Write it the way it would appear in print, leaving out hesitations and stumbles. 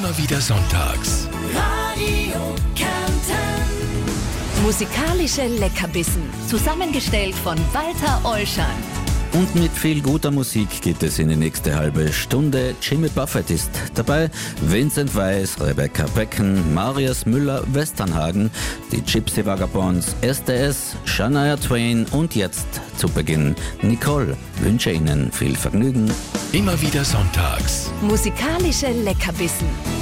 Immer wieder sonntags. Radio Kärnten. Musikalische Leckerbissen, zusammengestellt von Walter Olschan. Und mit viel guter Musik geht es in die nächste halbe Stunde. Jimmy Buffett ist dabei, Vincent Weiss, Rebecca Becken, Marius Müller-Westernhagen, die Gypsy Vagabonds, SDS, Shania Twain und jetzt zu Beginn Nicole. Wünsche Ihnen viel Vergnügen. Immer wieder sonntags. Musikalische Leckerbissen